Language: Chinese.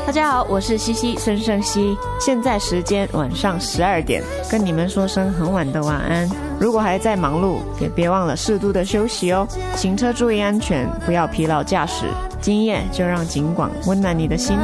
大家好，我是西西孙盛熙，现在时间晚上12点，跟你们说声很晚的晚安。如果还在忙碌，也别忘了适度的休息哦。行车注意安全，不要疲劳驾驶。今夜就让警广温暖你的心。